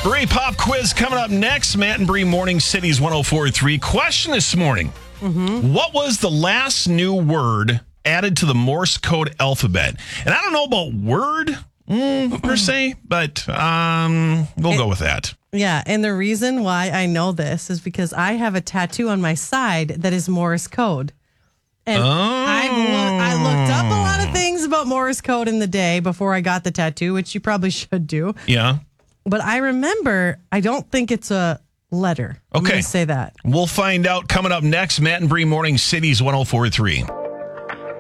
Bree Pop Quiz coming up next. Matt and Bree, Morning Cities 104.3. Question this morning. What was the last new word added to the Morse code alphabet? And I don't know about word per se, but we'll go with that. Yeah, and the reason why I know this is because I have a tattoo on my side that is Morse code. And I looked up a lot of things about Morse code in the day before I got the tattoo, which you probably should do. Yeah. But I remember, I don't think it's a letter. I'm Okay. going to say that. We'll find out coming up next. Matt and Bree, Morning Cities 104.3.